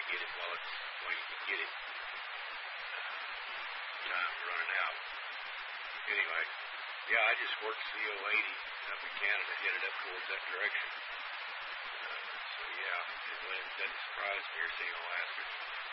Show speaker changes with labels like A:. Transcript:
A: get it while you can get it. Time's running out. Anyway, yeah, I just worked CO80 up in Canada, headed up towards that direction. So yeah, it doesn't surprise me you're seeing Alaska.